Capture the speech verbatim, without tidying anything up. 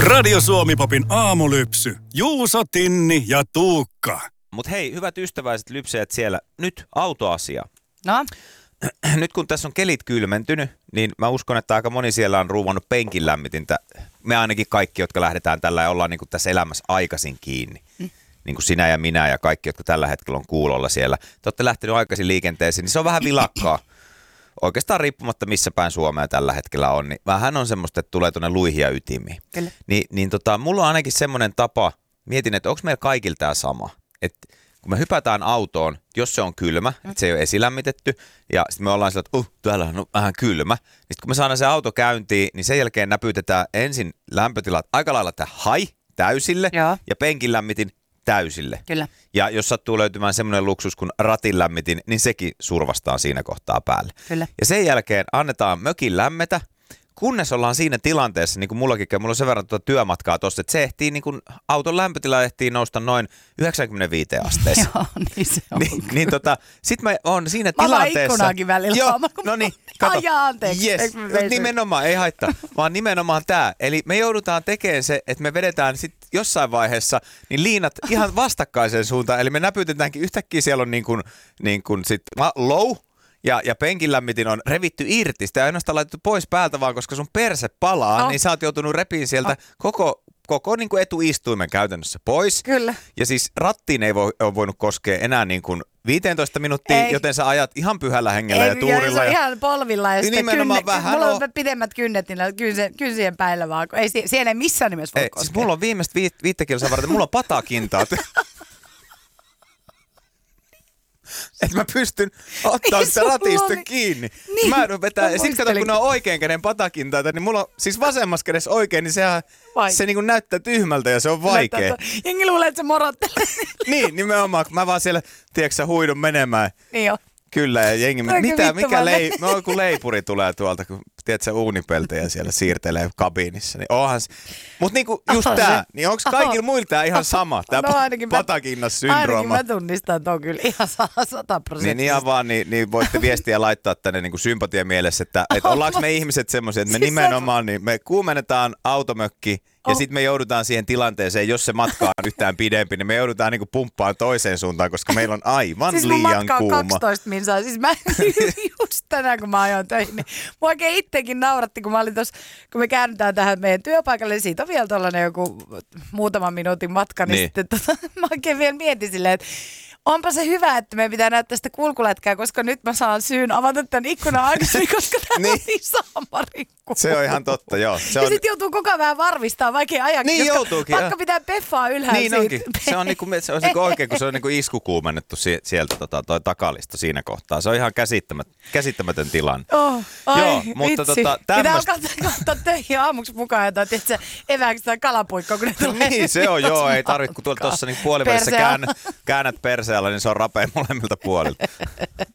Radio Suomi-popin aamulypsy. Juuso, Tinni ja Tuukka. Mut hei, hyvät ystäväiset lypsäjät siellä, nyt autoasia. No? Nyt kun tässä on kelit kylmentynyt, niin mä uskon, että aika moni siellä on ruuvannut penkin lämmitintä. Me ainakin kaikki, jotka lähdetään tällä ja ollaan niin kuin tässä elämässä aikaisin kiinni. Mm. Niin kuin sinä ja minä ja kaikki, jotka tällä hetkellä on kuulolla siellä. Te olette lähtenyt aikaisin liikenteeseen, niin se on vähän vilakkaa. Oikeastaan riippumatta missä päin Suomea tällä hetkellä on, niin vähän on semmoista, että tulee tuonne luihia ytimiin. Kyllä. Ni, niin tota, mulla on ainakin semmoinen tapa, mietin, että onko meillä kaikilla tämä sama, että kun me hypätään autoon, jos se on kylmä, mm. että se ei ole esilämmitetty, ja sitten me ollaan sillä, että uh, täällä on vähän kylmä, niin sitten kun me saadaan se auto käyntiin, niin sen jälkeen näpytetään ensin lämpötilat aika lailla tämä hai täysille, Joo. ja penkin lämmitin täysille. Kyllä. Ja jos sattuu löytymään semmoinen luksus kuin ratin lämmitin, niin sekin survastaan siinä kohtaa päälle. Kyllä. Ja sen jälkeen annetaan mökin lämmetä, kunnes ollaan siinä tilanteessa, niin kuin mullakin käy, mulla on sen verran tuota työmatkaa tuossa, että se ehtii, niin kuin auton lämpötila ehtii nousta noin yhdeksänkymmentäviisi asteeseen. Joo, niin se on. Niin, niin tota, sit mä oon siinä Mä tilanteessa. avaan ikkunaakin välillä. Joo, no niin, kato. Ai jaa, anteeksi. Yes, nimenomaan, ei haittaa, vaan nimenomaan tää. Eli me joudutaan tekemään se, että me vedetään sit jossain vaiheessa niin liinat ihan vastakkaiseen suuntaan. Eli me näpytetäänkin yhtäkkiä siellä on niin kuin, niin kuin sit low. Ja, ja penkin lämmitin on revitty irti. Sitä ei ainoastaan laitettu pois päältä, vaan koska sun perse palaa, oh. niin sä oot joutunut repiin sieltä oh. koko, koko niin kuin etuistuimen käytännössä pois. Kyllä. Ja siis rattiin ei voi, ole voinut koskea enää niin kuin viisitoista minuuttia, ei. Joten sä ajat ihan pyhällä hengellä ei, ja tuurilla. Ei, ja ihan polvilla. Ja nimenomaan kynne, vähän. mulla on no. pidemmät kynnet niillä kynsien päällä vaan. Ei, siellä ei missään nimessä voi ei, koskea. Siis mulla on viimeistä viit, viittä kilsaa varten, mulla on patakintaat. Että mä pystyn ottaa niin sitä ratista oli. kiinni. Niin. Mä vetää, ja sit kato, kun ne on oikein käden patakintaita, niin mulla on siis vasemmassa kädessä oikein, niin sehän, se niin kuin näyttää tyhmältä ja se on vaikea. Jengi luulee, että se morottelee. Niin, nimenomaan. Mä vaan siellä, tiedätkö sä, huidun menemään. Niin jo. Kyllä, ja jengi, Oikein mitä, vittu mikä vaan. lei, no, kun leipuri tulee tuolta, kun tiedätkö, uunipeltejä siellä siirtelee kabiinissa, niin onhan se. Mut niinku just Oho, tää, se. niin onks kaikilla muilla tää ihan sama, tää No, ainakin mä- patakinnas-syndrooma? Ainakin mä tunnistan ton kyllä ihan sata prosenttia. Niin ihan vaan, niin, niin voitte viestiä laittaa tänne niin kuin sympatiamielessä, että, että ollaanko me ihmiset semmoisia, että me Siis nimenomaan, niin me kuumennetaan automökki ja Oh. sitten me joudutaan siihen tilanteeseen, jos se matka on yhtään pidempi, niin me joudutaan niin kuin pumppaan toiseen suuntaan, koska meillä on aivan Siis mun liian matka on kuuma. kaksitoista minsaa. Siis mä just tänään, kun mä ajoin töihin, niin mua oikein itsekin nauratti, kun mä olin tossa, kun me käännytään tähän meidän työpaikalle, niin siitä on vielä tollainen joku muutaman minuutin matka, niin, Niin. sitten tota, mä oikein vielä mietin silleen, että onpa se hyvä, että meidän pitää näyttää sitä kulkulätkää, koska nyt mä saan syyn avata tämän ikkunan aikaisemmin, koska täällä on niin saamari kuuma. Se on ihan totta, joo. Se Ja on, sitten joutuu koko ajan vähän varmistaa, vaikea ajakin, Niin koska joutuukin, pakko joo. pitää peffaa ylhäällä niin siitä. onkin. Se on, niinku, se on niinku oikein, kun se on niinku iskukuumennettu si- sieltä tota, toi takalisto siinä kohtaa. Se on ihan käsittämät, käsittämätön tilanne. Oh, ai, Joo, mutta vitsi. tota, Pitää tämmöstä- alkaa ottaa töihin aamuksi mukaan jotain, tiedätkö, evääksi tai kalapuikkoa, kun ne tulee. Niin, se on joo, ei tarvitse, kun tuolla tuossa niin puolivälissä Perse on. käännät, käännät perseellä, niin se on rapea molemmilta puolilta.